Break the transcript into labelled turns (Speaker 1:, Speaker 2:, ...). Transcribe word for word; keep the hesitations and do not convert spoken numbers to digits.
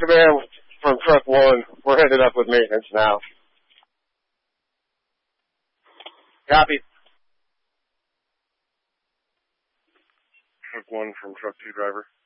Speaker 1: Command from truck one. We're headed up with maintenance now. Copy. Truck one from truck two driver.